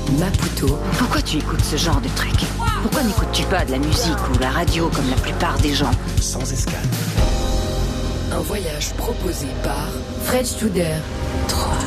Maputo. Pourquoi tu écoutes ce genre de truc? Pourquoi n'écoutes-tu pas de la musique ou la radio comme la plupart des gens? Sans escale. Un voyage proposé par Fred Studer. 3.